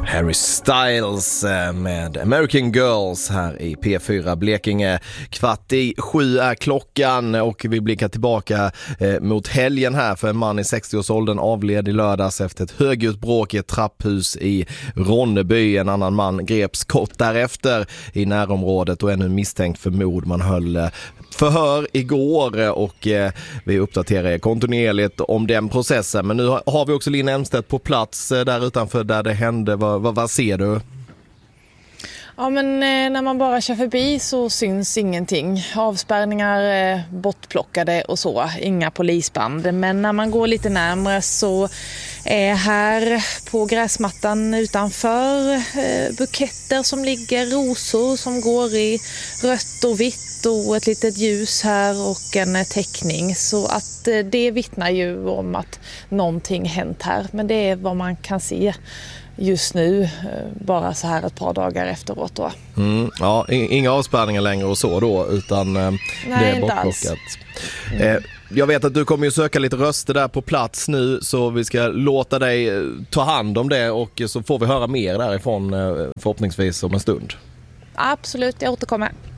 Harry Styles med American Girls här i P4 Blekinge. 6:15 är klockan och vi blickar tillbaka mot helgen här, för en man i 60-årsåldern avled i lördags efter ett högljutt bråk i ett trapphus i Ronneby. En annan man greps kort därefter i närområdet och är nu misstänkt för mord. Man höll förhör igår och vi uppdaterar kontinuerligt om den processen. Men nu har vi också Linn Elmstedt på plats där utanför där det hände. Vad ser du? Ja, men när man bara kör förbi så syns ingenting. Avspärrningar bortplockade och så, inga polisband. Men när man går lite närmare så är här på gräsmattan utanför buketter som ligger, rosor som går i rött och vitt och ett litet ljus här och en teckning. Så att det vittnar ju om att någonting hänt här. Men det är vad man kan se just nu, bara så här ett par dagar efteråt då. Ja, inga avspärrningar längre och så då, utan Nej, det är bortplockat. Jag vet att du kommer ju söka lite röster där på plats nu, så vi ska låta dig ta hand om det och så får vi höra mer därifrån förhoppningsvis om en stund. Absolut, jag återkommer.